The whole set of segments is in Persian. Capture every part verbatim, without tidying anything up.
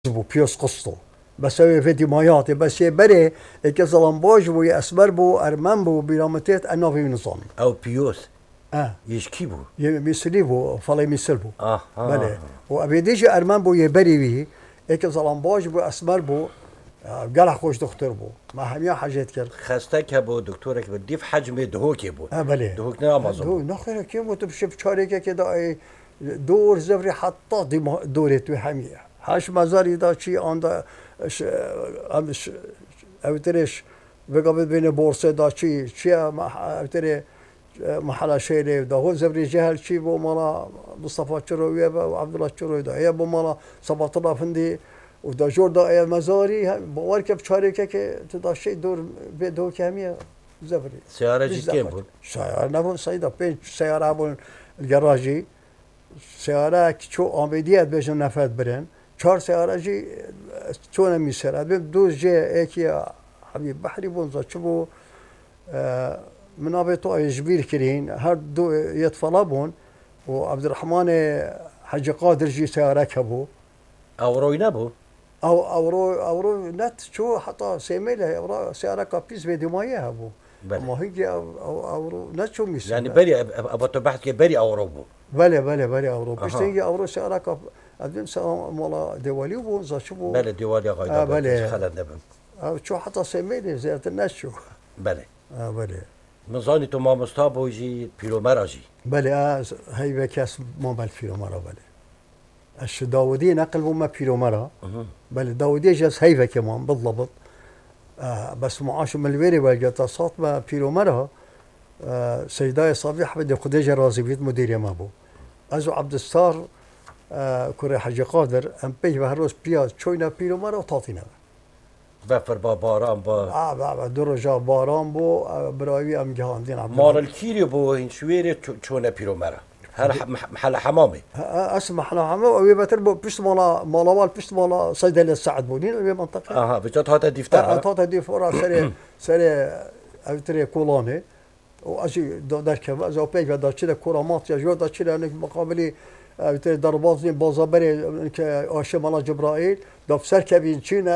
بو پیوس قسطو بس هو فيديو ماياتي بس يبري كزلان باج بو ياسبر بو ارمن بو بيرامتيت انا في نظام او بيوس اه يشكي بو يمثلي بو فلا يمثل بو اه اه بله وابي ديجي ارمن بو يبري بي كزلان باج بو اسمر بو قال خوش دكتور بو ما هميا حاجات كر خستك بو دكتورك بديف حجم دهوكي بو اه بله دهوك نه امازون دو نخير كيف مو تبشف شاركه كده دور زفري حتى دي دورت هميا هاش مزاري دا شي آندا امش اوترش بقابل بين بورصة دا شي شي اوتري محل شيري دا هو زبري جهل شي بو مالا مصطفى شروي وعبد الله شروي دا هي بو مالا صباط الله فندي ودا جور دا اي مزاري بوارك بشاركه كي تدا شي دور بدو كاميه زبري سيارة جي كم بو سيارة نبون سيدا بين سيارة بون الجراجي سيارة كشو آمديات بيجن نفت برن چهار سيارة جي چون ميسر بيم دوز جي اكي حبيب بحري بونزا چبو من ابيتو يجبير كرين هر دو يتفلبون وعبد الرحمن حج قادر جي سيارة كبو اوروي نبو او اورو اورو نت شو حتى سيميله اورو سيارة كابيس فيديو مايه ابو ما هيجي او اورو نت شو ميسر يعني بري ابو تبحث كي بري اورو بو بله بله بله اورو بس تيجي اورو سيارة كاب أدم سام مالا دوالي وبونزا شو بله دوالي غايدا آه بله خلد نبم أو شو حتى سميني زيادة الناس شو بله آه بله مزاني تو ما مستابو يجي بيرومرا جي بله آه هاي بكاس ما بال بيرومرا بله الش داودي نقل بو ما بيرومرا بله داودي جالس هاي كمان بالضبط آه بس معاش من الويري والجتا صوت ما بيرومرا آه سيداي صبيح بدي قديجة رازي بيت مدير ما بو أزو عبد الستار آه كوري حاج قادر ام بيج بهروس بياز چوينا بيرو مرا تعطينا بفر با باران با اه با درجة باران بو براوي ام جهان دين عبد مال الكيري بو هين شويري چونا بيرو مرا هر محل حمامي اسمح له حمام او بتر بو بيست مالا مالوال بيست مالا صيدلة السعد بونين او منطقة اها بجات هاتا ديفتر اه هاتا ديفورا سري سري او تري كولاني واجي دار كما زو بيج بدا كده كورامات يا جو دا كده مقابلي اوتر دربازين بازابري كاشي مالا جبرائيل دافسر كبين چينا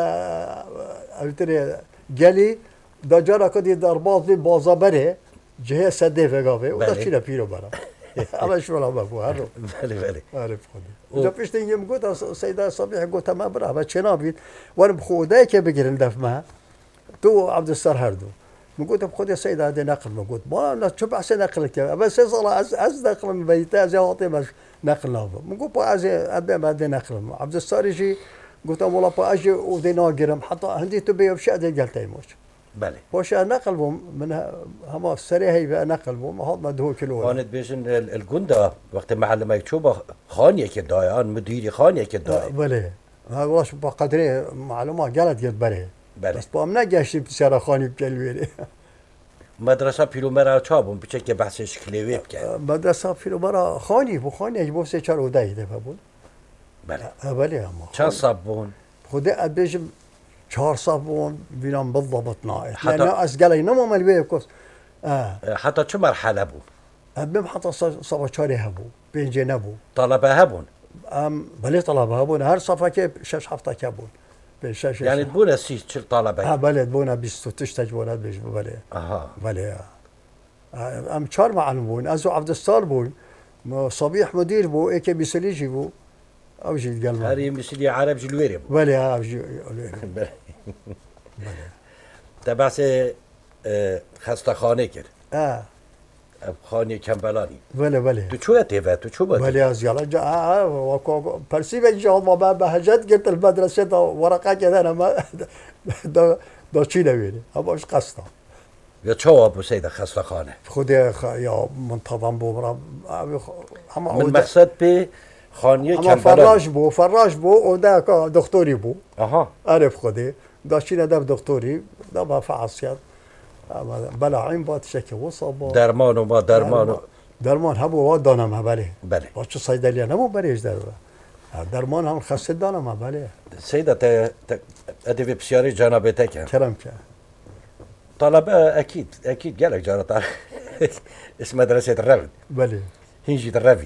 اوتر جلي دا جارا كدي دربازين بازابري جهه سده فغاوي ودا چينا بيرو برا اما شو لا بابو هرو بله بله عارف خدي دا بيشتين يم قوت سيدا صبيح قوت ما برا بچنا بيت وانا بخوداي كبغيرن دفما تو عبد الستار هردو مقول بخذ يا سيد هذا نقل مقول ما لا تشوف احسن نقلك بس يصل از از نقل من بيته زي واطي بس نقل نافه مقول باز ابي ما ادي نقل عبد الستار يجي قلت والله باجي ودي ناقرم حتى عندي تبي بشي قلت يموت بله وش نقل بهم من هم السريع هي نقل بهم هذا مدهو كيلو كانت بيجن الجنده وقت محل ما يشوفه خانيه كده مديري خانيه كده بله هذا واش بقدره معلومات قالت قلت بله بله بس با من نگشتیم سر خانی بجلویری مدرسه پیرومرا چابون بچه که بحثش کلیوی بکن مدرسه پیرومرا خانی بو خانی اگه بو سه چهار و ده دفعه بود بله بله اما چند صاب بون خود ادبیجم چهار صاب بون بینام بالضبط نائل يعني از گلی نمو ملوی کس حتی چه مرحله بو ادبیم حتی صفا چهاری هبو پنجه نبو طلبه هبون ام بله طلبه هبون هر صفا که شش هفته که بون يعني تبونا سي تشل طلبه اه بله تبونا بيستو تشتج بونا بيج بله اها بله اه ام چهار معلم بون ازو عبد الستار بون صبيح مدير بو ايكي بيسليجي بو او جي قال هذه مثل عرب جلويري بو بله اه جي بله تبع سي خسته خانه كر اه خانه كمبلاني بله بله تو شو تيفا تو شو بله از يلا جا اه وكو برسيب ان شاء الله ما بهجت قلت المدرسه ورقه كذا انا ما دا دا چی نمیره همش قصدا یا چه ابو سید خسته خانه خود یا منتظم بو برا من مقصد به خانه کمبلانی فراش بو فراش بو و دا دکتری بو اها عارف خودی داشتین ادب دکتری دا با فعالیت بلا عین باد شکه وصاب درمان و ما درمان درمان هبو و دانم بله بله با چه صیدلیه نمو بریش در درمان هم خاصه دانم بله سیدا ت ادبی بسیاری جناب تک کرم که طلبه اكيد اكيد قالك جارة اسم مدرسة الرفد بله هنجي الرفد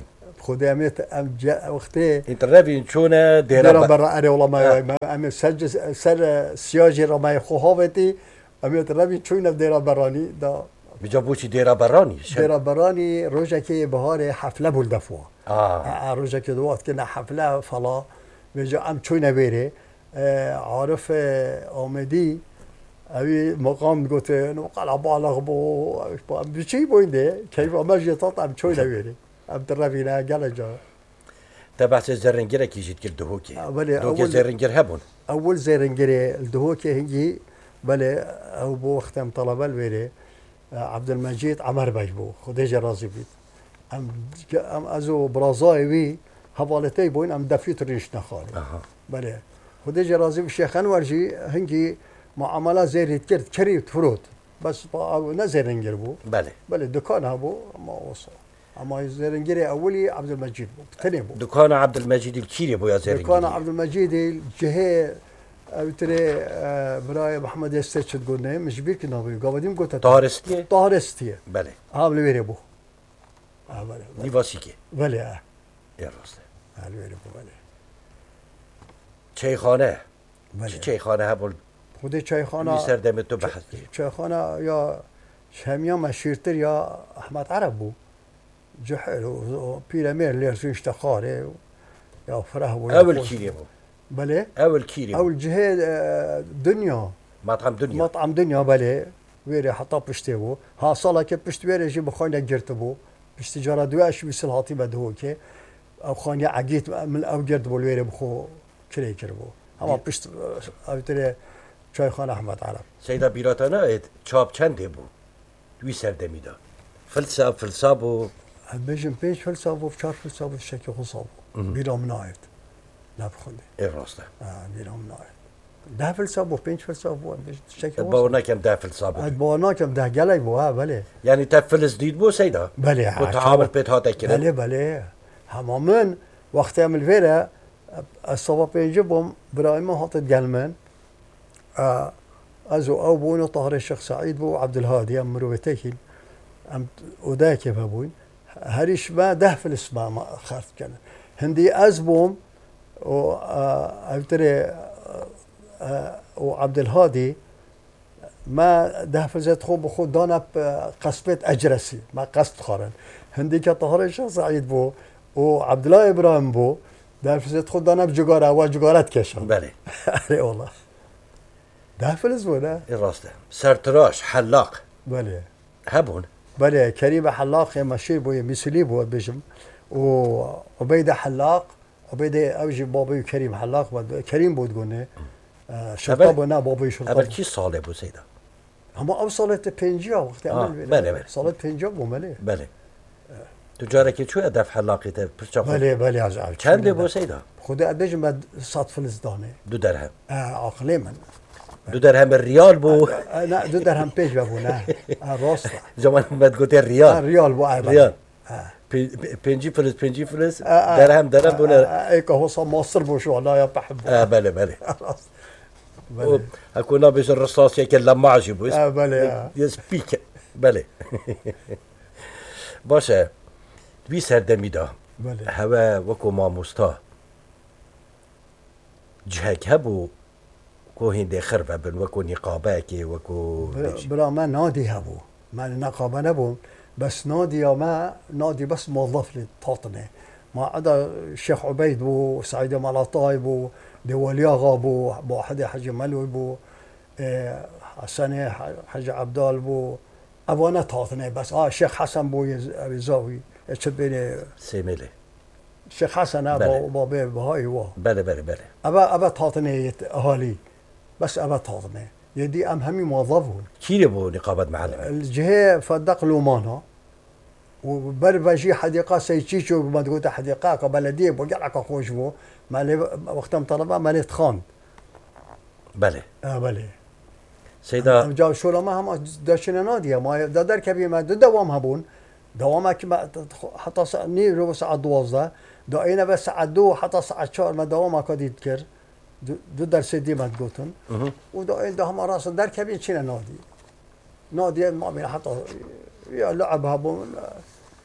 خودی امیت ام جا وقتی انت رابين شونا دیرا ديرا برا اری ولا ما ما ام سج سر سیاجی را ما خوهاوتی امیت ربی چون دیرا برانی دا بجابوشي ديرا براني دیرا برانی روزه که بهار حفله بود دفوا اه روزه که دوات کنا حفله فلا بجا ام چون بیره عارف آمدی اوی مقام گفت نو قال بالغ بو بچی بوینده کیف ماجی طاط ام چون بیره ام تربینا قال جا تبع الزرنجرة كي جيت كل دهوكي بله دوكي اول الزرنجر هبون اول زرنجري الدهوكي هنجي بله او بو ختم طلبه الويري عبد المجيد عمر بجبو خديجه رازي بيت ام ام ازو برازاي وي حوالتي بوين ام دفيت ريش نخالي اها بله خديجه رازي الشيخ انور جي هنجي معامله زي كرت كريت فروت بس نزرنجر بو بله بله دكان ابو ما وصل اما زرنجري اولي عبد المجيد بو ثاني بو دكان عبد المجيد الكيري بو يا زرنجر دكان عبد المجيد الجهه اوتري براي محمد يستش تقولنا مش بيك نابي قاعدين قلت طارستي طارستي بله ها بلي بو ها بله نيفاسيكي بله يا راسته ها بلي بو بله چایخانه بله چه چایخانه هبول خودی چایخانه می سردم تو بحث دی چایخانه یا شامیا مشهورتر یا احمد عرب بو جحل و بيرامير اللي رسوش تخاري يا فرح اول كيري بو بله اول كيري اول جهه دنيا مطعم دنيا مطعم دنيا بله ويري حطا بشتي بو ها صاله كي بشت ويري جي بخونا جرت بو بشت جرا دواش مثل هاتي بدهوكي او خاني عقيت من او جرت بو ويري بخو كري كربو اما بشت او تري چای خانه احمد عرب سيدا بيراتانا ات چاپ چنده بو دوی سردمی دا فلسا فلسا بو بيجن بيش فلسا بو چار فلسا بو شكل خصاب بيرام نايت لا بخوني ايه راسته اه بيرام نايت ده فلسا بو بيش فلسا بو شكل اتباونا كم ده فلسا بو اتباونا كم ده قلي بو ها بله يعني تفلس ديد بو سيدا بله كنت عامل بيت هاتا كده بله بله همامن وقت عمل فيرا الصبا بيجيبهم برايما هاتت قلمن آه ازو او بون طاهر الشيخ سعيد بو عبد الهادي ام مروتيكين ام وداك بون هريش ما ده في الاسماء ما خرت كان هندي ازبوم و آه تري آه وعبد الهادي ما ده في زيت خو بخو دانا قصبت اجرسي ما قصد خارن هندي كطاهر الشيخ سعيد بو وعبد الله ابراهيم بو ده في زيت خو دانا بجوجاره وجوجارات كشان بله اي والله ده فلس ولا راسته سرتراش حلاق بله هبون بله كريم حلاق ماشي بو مثلي بو بجم وعبيده حلاق عبيده اوجي بابي كريم حلاق كريم بود قلنا شرطه بنا بابي شرطه اول كي صاله بو سيدا هم اوصلت بنجا وقت آه. بله بله صلت بنجا بو مله بله تجارة كي شو هدف حلاقي ته برشا بله بله عزيز كان بو سيدا خدي بجم صاد فلس دانه دو درهم اه عقلي من دو درهم الريال بو لا دو درهم بيج بابونا راسته زمان ما تقول الريال ريال بو ريال بنجي فلس بنجي فلس درهم درهم بولا ايك هو صار مصر بو شو لا يا بحب اه بله بله بله اكون لابس الرصاص ياك لما عجبو اه بله يسبيك بله باشا دوی سردمی دا بله هوا وکو ماموستا جهك هبو كو هندي خربة بن وكو نقابة كي وكو بلا ما نادي هبو ما نقابة نبو بس نادي ما نادي بس موظف للتاطنة ما عدا الشيخ عبيد بو سعيد ملاطاي بو دولياغا بو بو حدا حاج ملوي بو اه حسن حاج عبدال بو ابونا تاطنة بس اه الشيخ حسن بو يزاوي بين سيميلي الشيخ حسن ابو بابي بهاي وا بله بله بله ابا ابا تاطنة اهالي بس ابا تاطنة يدي ام همي موظفون كيري بو نقابة معلم الجهه فدق لومانا وبربجي حديقه سيتشيشو ما تقول حديقه بلديه بقلعك خوش بو مالي وقتها طلبه مالي تخان بله اه بله سيدا جاو شو ما هم داشنا ناديه ما دادر كبي ما دوام هبون دوامك ما حتى ني رو ساعه دوازده داينا بس ساعه دو حتى ساعه چهار ما دوامك ديد كر دو درس دي ما تقولن وداين ده هم راس در كبي چنا نادي نادي ما بين حتى يا لعب هبون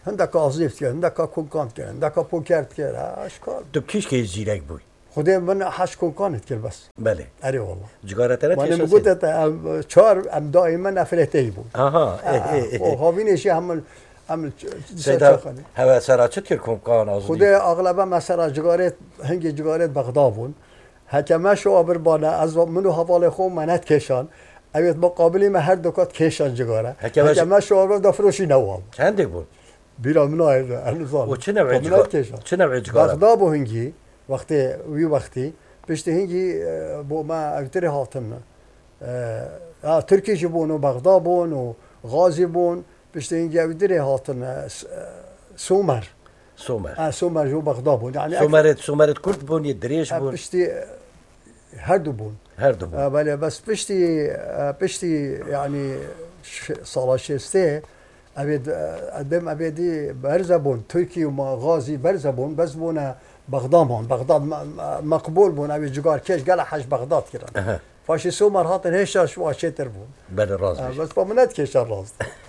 هندك عزيفت كده هندك كونكانت كده هندك بوكرت كده اشكال تو کیش که زیرک بوی خدای من حش کونکانت كده بس بله اري والله جگاره تنه ما انا تیش قلت شهر ام دائما افلتي بو آها وهابين شيء هم هم سیدا هوا سرا چه تیر کمکان از خدای اغلبا مثلا جگارت هنگی جگارت بغدادون حکما شو ابر بانا از منو حواله خو منت کشان اوید مقابلی ما هر دکات کشان جگاره حکما شو ابر دفروشی نوام چنده بود بیرا منو انا ظالم و چه نوع جگاره چه نوع جگاره بغداد و هنگی وقتی وی وقتی پشت هنگی بو ما اکتری هاتن اه ترکی جبون و بغداد بون و غازی بون پشت هنگی اکتری هاتن سومر سومر اه سومر جو بغداد بون يعني سومرت سومرت کرد بون یدریش بون پشتی هر دو بون هر دو بون بله بس پشتی پشتی يعني سال شسته ابد ادم ابدي برزبون تركي وما غازي برزبون بس بونا بغداد هون بغداد مقبول بون ابي جوار كيش قال حج بغداد كده فاشي سومر هاتن هيش شو شتر بون بل راز بس بمنت كيش الراز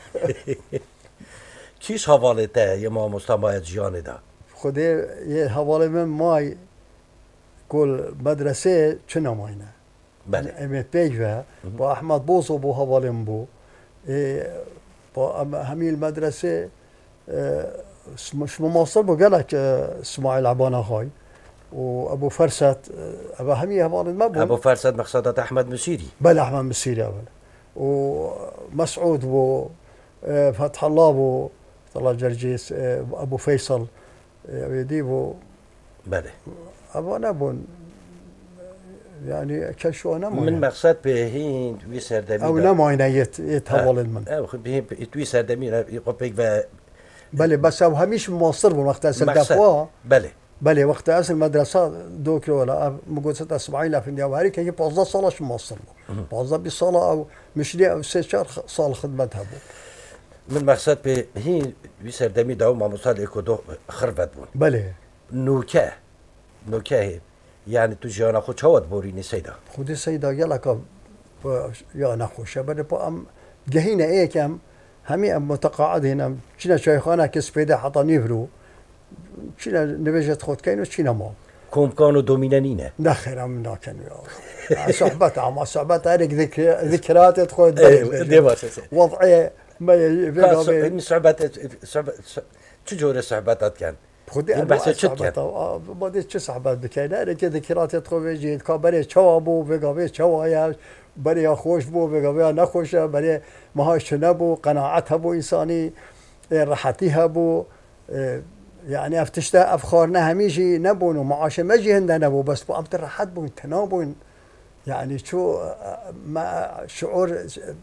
کیش حواله ته یه ما مستمایت جیانه دا خدي يه حواله من ماي كل مدرسه چنا ماينه بله امت بيجوا با احمد بوزو بو حواله بو با همین المدرسه مش مواصل بو قالك اسماعيل عبانه هاي وابو فرست ابو همي هبال ما بو ابو فرست مقصدات احمد مسيري بلا احمد مسيري اول ومسعود بو فتح الله بو طلع جرجيس ابو فيصل يدي بو بله ابو انا بون يعني كشو انا من مقصد به هين وی سردمی او نماینه يت يتهول من او خب به توی سردمی يقبك و بله بس او هميش مواصل بو وقت اصل دفوا بله بله وقت اصل المدرسه دوك ولا مقول ست اسماعيل في النواري كي بوزا صاله شو موصل بوزا بالصاله او مش لي او سيشار صال خدمتها بو من مقصد به هين وی سردمی داو ما مصال اكو دو خربت بون بله نوكه نوكه يعني تو جانا خو چاوت بورینی سیدا خودی سیدا یلا که یا نخوشه بله با ام جهینا ايه كم همي ام متقاعد هنا شنا شيخانا كسبيده حطاني برو شنا نبجت خود كاين وشنا ما كم كانوا دومينانينه دخل من كان يا صحبت عم صحبت عليك ذكر ذكريات تخود وضعي ما يبقى صحبت صحبت تجور صحبتات كان خودی بحث چت کرد بعد چه صحبت بکنه اره که ذکرات تخوی جید که برای چوا بو بگاوی چوا یا برای خوش بو بگاوی نخوشه برای مهاش نبو قناعت بو انسانی راحتی بو يعني افتشتا افخارنا هميجي نبون ومعاش مجي هندا نبو بس بو امتر راحت بو تنابون يعني شو ما شعور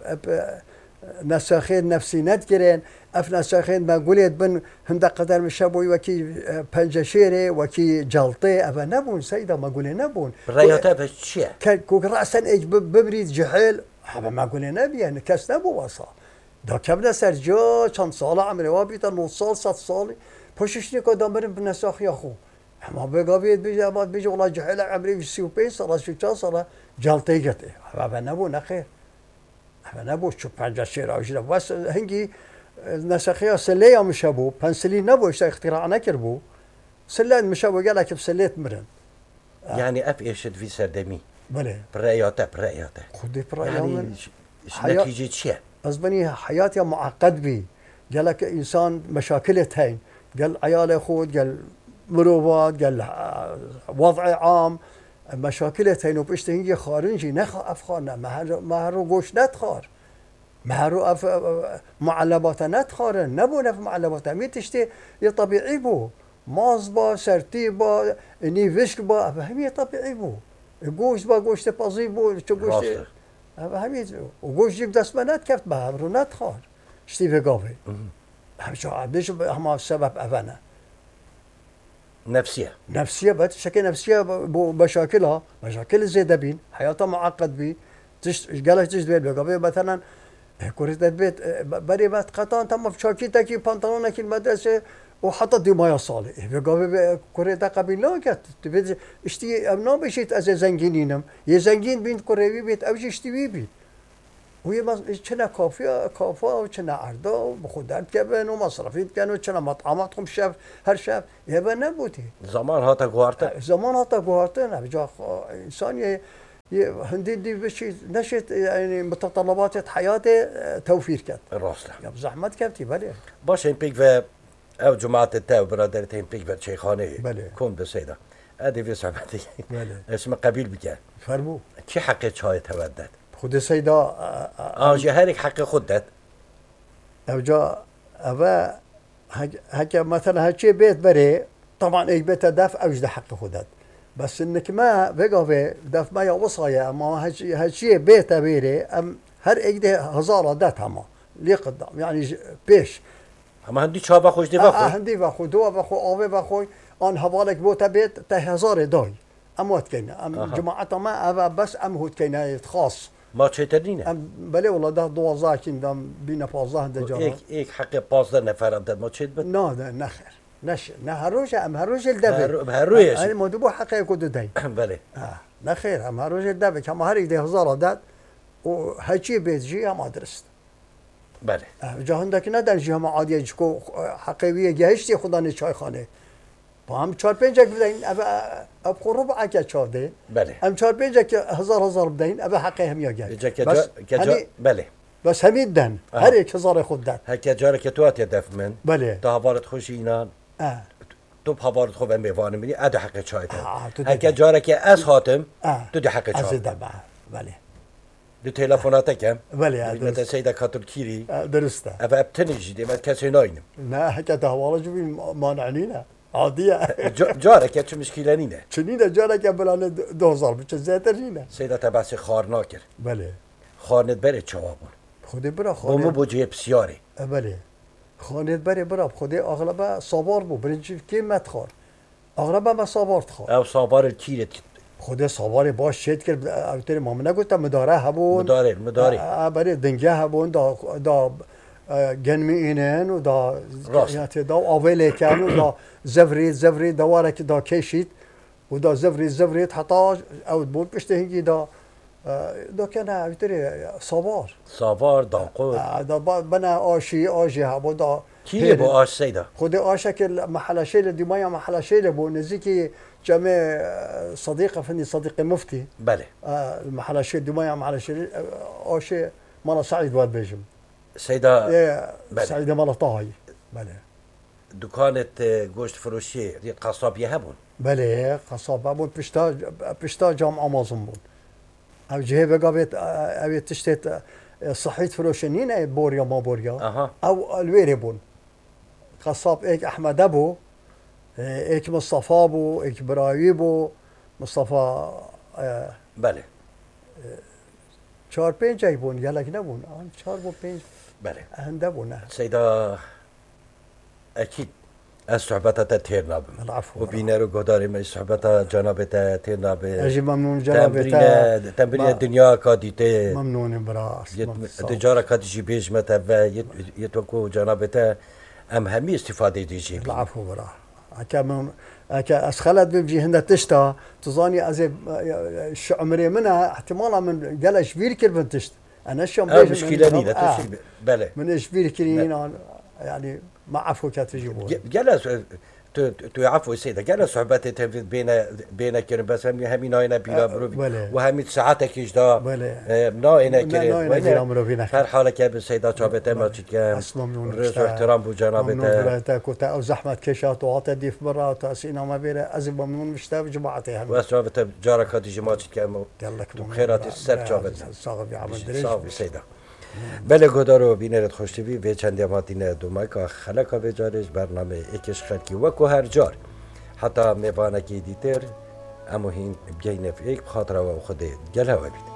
نساخين نفسي ندكرين اف نساخين ما قوليت بن هندا قدر مشابوي وكي بنجشيري وكي جلطي افا نبون سيدا ما قولي نبون رياتا فشيا كان كوك راسا ايج ببريد جحيل هذا ما قولي نبي يعني كاس نبو وصا دا كم نسر جو چند ساله عمري وابيتا نص سال ست سالي پشتش نکو دامرم بنساخی آخو اما بگاوید بیج آباد بیج والله جهل عمری سی و پنج سال سی و چهار سال جلطه گته و نبو نخیر و نبو چو پنجاه شیر آجیل بس هنگی نساخی ها سلی هم شبو پنسلی نبو اشتا اختراع نکر بو سلی مشابو گله که سلیت مرن يعني اف ايشد في سردمي بله برأياته برأياته خودی برأيام يعني نتيجة شيء أزبني حياتي معقد بي قالك إنسان مشاكله هين قال عياله خود قال مروبات قال وضع عام مشاكله هين وبشتهنجي خارجي نخ أفخارنا ما هرو قوش نتخار ما هرو أف معلبات نتخار نبونا في معلبات ميتشتي يطبيعي بو مازبا سرتيبا نيفشك با فهمي طبيعي بو قوش با قوش تبازي بو شو قوش همین و گوش جیب دست منت کرد به هم رو ندخار شتی بگاوی همچه عبدش همه سبب اوانه نفسية نفسية بس شكل نفسية بمشاكلها مشاكل زيادة بين حياتها معقد بي تش قالك تش بيت بقى مثلا كوريت بيت بري بيت قطان تم في شاكيتك بنطلونك المدرسة وحطت دي مايا صالح بقى كوريت قبل لا كت تبي اشتي امنا بشيت از زنجينينم يا زنجين بين كوريبي بيت اوجي اشتي بيت وهي مص- چنه کافی کافا و چنه اردا و بخودت کبن و مصرفیت کن و چنه مطعماتهم شب هر شب یه به نبودی زمان هاتا گوارتن زمان حتی گوهرتن بجا انسان یه یه هندی دی بشی نشت يعني متطلبات حياته توفير كات راسته يا بزحمت كابتي بله باشه این پیک و او جماعت تا و برادرت این پیک و چیخانه بله. کن بسیده ادی وی صحبتی بله. اسم قبیل بکن فرمو چی حق چای تودد خود سيدا آه جه هر یک حق خود داد او جا او هكا مثلا هالشي بيت بري طبعا اي بيت دافع اوجد حق خودت بس انك ما بقى داف ما يا وصايا اما هالشي هالشي بيت بيري ام هر ايده هزارة دات هما لي قدام يعني ج- بيش اما هندی چا بخوش دی اه بخوش هندي بخو دوا بخو اوي بخو ان هوالك بوتا بيت تا هزار داي ام وقت كينا ام آها. جماعة ما أبا بس ام هوت كينا خاص ما چطرینه ام بله والله ده دوازده كين دام بينا فازده دجارة ایک ایک حق پازده نفر هم داد ما چیت بد نه نه نخیر نش نه هر روز هم هر روز الدبه هر- هر روزش. این مدبو حقه کدو دی بله آه نخیر هم هر روز الدبه کما هر ایده هزار داد و هچی بیتجی هم درست بله جهان که ندن جه هم عادیه جکو حقیقیه گهشتی خدا نه چای خانه با هم چهار پنج یک بدین اب اب خروب عکه چاده بله هم چهار پنج یک هزار هزار بدین اب حقه هم یا جا گه که بس جا که جا هنی بله بس همین دن آه. هر یک هزار خود داد هکه جاره که تو آتی دف من بله تا هوارت خوشی اینان اه تو هوارت خوب میوانه میری اد حق چای آه، تو داد هکه دیگه. جاره که از حاتم اه تو دی حق از چای دبه بله دو تلفنات کم بله مثل درست سیدا کاتر کیری آه، درسته اف ابتنی جدی من کسی ناینم نه حكاية والله جوي مانعنينا عادية جا- جاره که چه مشکلی نینه چنينه جانا قبل دوزار بچه زيترينه سیدا تبعث خار ناکر بله خارنت بره چوابون خودي برا بومو خانه بوجه بسیاری بله خانه بري برا خودي اغلبها صبار بو برنجي كيم ما تخار اغلبها ما صبار تخار او سابار کیرت خودي صباري باش شيت كر اوتري ما من قلت مداره هبون مداره مداره آه بري دنجه هبون دا دا جنمي اینن و دا راست. یعنی دا آویله کن و دا زفرید زفرید دواره که دا کشید و دا زفرید زفرید حتی او بود پشت هنگی دا دا کنه اوتری صبار سابار دانقود دا با- بنا آشی آشی هبو دا کیه با آش سیدا خود آشه که محل شیل دیمایا محل شیل بو نزیکی جمع صديقه فني صديق مفتي بله محل شيل دیمایا محل شیل آشه مالا سعید واد بیجم سیدا ايه بله. سعيد مال طاهي بله دکانت گوشت فروشی دی قصابیه هبون بله قصاب ابو بشتا بشتا جام امازون بون او جهه بقى بيت او تشتت صحيت فروشنين بوريا ما بوريا اها او الويري بون قصاب ايك احمد ابو ايك مصطفى ابو ايك برايي بو مصطفى اه، بله چهار پنج ای بون یلک نبون آن چهار بو پنج بله هنده بونه سیدا اکید از صحبتت تیر نابم العفو و بینه رو گداری می صحبت جنابت تیر نابه اجي ممنون تمرین جنابتا تمرین ما- دنیا کا دیته ممنون براس تجاره کا دیجی بیش مت و یتوکو جنابت ام همی استفاده دیجی العفو برا هكا من هكا اسخلت بيجي هنا تشتا تظاني از شو عمري منها احتمالا من قال شبير كلمه تشت انا شو اه مشكله نينا آه تشي بله من شبير كلين يعني ما عفو كتجيبون جلس تو تو عفو سيدة جلس صحبات تنفذ بين بين كريم بس هم همين هنا بلا بروبي بله. وهم ساعتك إجدا بله. نا هنا نا- كريم نا هنا كريم بروبي هر حالة كاب السيدة صحبات ما تكام أص ممنون رز واحترام بو ممنون جنابته براتك وتا او زحمه كشات وعطى ديف برا وتاسينا ما بينا ازب ممنون مشتاق جماعتي هم وصحبات جارك هذه جماعة تكام يلا خيرات السر صحبات صاغب يا عمل دريج صاحب سيدة بله گدارو بینرت خوشتیوی به چندی ماتین دومای که خلقا به جارش برنامه اکش خلکی وکو هر جار حتی میبانه که دیتر اما هین بگینه ایک بخاطر و خود گله و بید